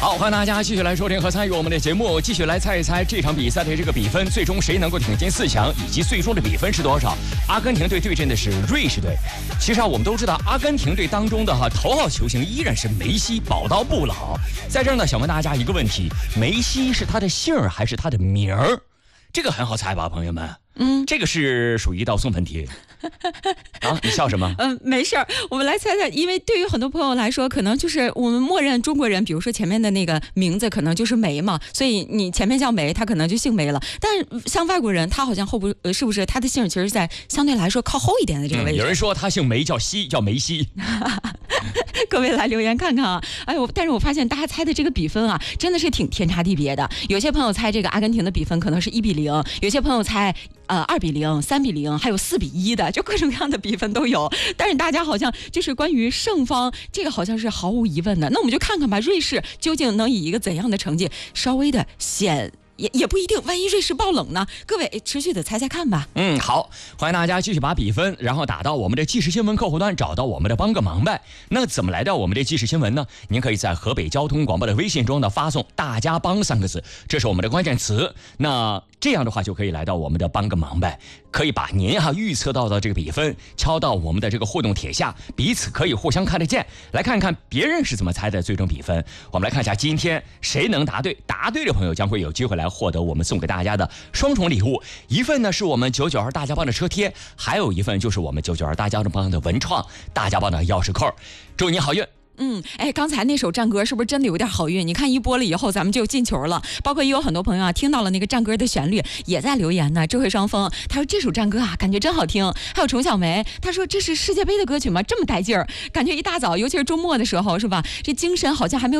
好，欢迎大家继续来收听和参与我们的节目，继续来猜一猜这场比赛的这个比分，最终谁能够挺进4强，以及最终的比分是多少？阿根廷队对阵的是瑞士队。其实我们都知道，阿根廷队当中的头号球星依然是梅西，宝刀不老。在这儿呢，想问大家一个问题：梅西是他的姓还是他的名儿？这个很好猜吧，朋友们？这个是属于一道送分题。啊，你笑什么？ 没事儿，我们来猜猜，因为对于很多朋友来说，可能就是我们默认中国人，比如说前面的那个名字可能就是梅嘛，所以你前面叫梅，他可能就姓梅了。但是像外国人，他好像是不是他的姓其实在相对来说靠后一点的这个位置？ 有人说他姓梅叫西，叫梅西。 各位来留言看看啊！哎呦，但是我发现大家猜的这个比分啊，真的是挺天差地别的。有些朋友猜这个阿根廷的比分可能是1-0，有些朋友猜2-0、3-0，还有4-1的，就各种各样的比分都有。但是大家好像就是关于胜方这个好像是毫无疑问的。那我们就看看吧，瑞士究竟能以一个怎样的成绩稍微的也不一定，万一瑞士爆冷呢？各位持续的猜猜看吧。 好，欢迎大家继续把比分，然后打到我们的即时新闻客户端，找到我们的帮个忙呗。那怎么来到我们的即时新闻呢？您可以在河北交通广播的微信中呢发送大家帮3个字，这是我们的关键词。那这样的话就可以来到我们的帮个忙呗，可以把您预测到的这个比分敲到我们的这个互动帖下，彼此可以互相看得见，来看看别人是怎么猜的最终比分。我们来看一下今天谁能答对，答对的朋友将会有机会来获得我们送给大家的双重礼物，一份呢是我们992大家帮的车贴，还有一份就是我们992大家帮的文创大家帮的钥匙扣。祝你好运。 刚才那首战歌是不是真的有点好运？你看一播了以后，咱们就进球了。包括也有很多朋友听到了那个战歌的旋律，也在留言呢。智慧双峰他说这首战歌感觉真好听。还有崇小梅，他说这是世界杯的歌曲吗？这么带劲儿，感觉一大早，尤其是周末的时候，是吧？这精神好像还没有